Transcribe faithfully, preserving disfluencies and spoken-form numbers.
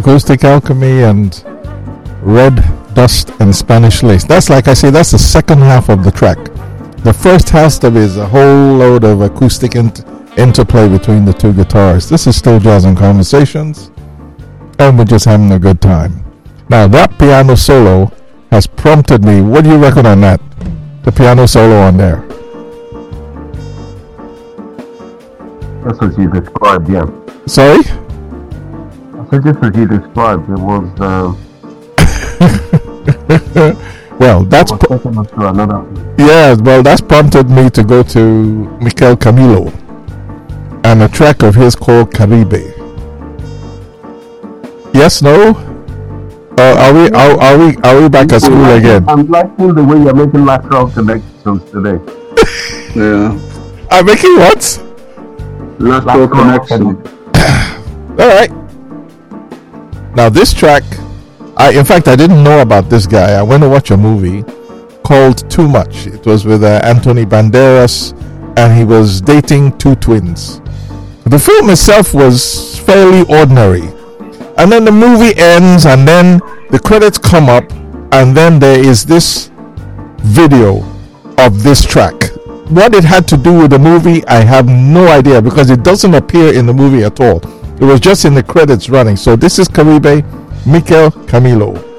Acoustic Alchemy and Red Dust and Spanish Lace. That's like I say, that's the second half of the track. The first half of it is a whole load of acoustic int- interplay between the two guitars. This is still Jazz and Conversations, and we're just having a good time. Now, that piano solo has prompted me. What do you reckon on that? The piano solo on there. That's what you described, yeah. Sorry? I said just as you described, it was... Um, well, that's... Pro- to another. Yeah, well, that's prompted me to go to Mikel Camilo and a track of his called Caribe. Yes, no? Uh, are we are, are we are we back at school again? I'm liking the way you're making lateral connections today. Yeah. I'm making what? Lateral connection. All right. Now this track, I in fact I didn't know about this guy. I went to watch a movie called Too Much. It was with uh, Anthony Banderas, and he was dating two twins. The film itself was fairly ordinary. And then the movie ends, and then the credits come up, and then there is this video of this track. What it had to do with the movie, I have no idea, because it doesn't appear in the movie at all. It was just in the credits running. So this is Caribe, Mikel Camilo.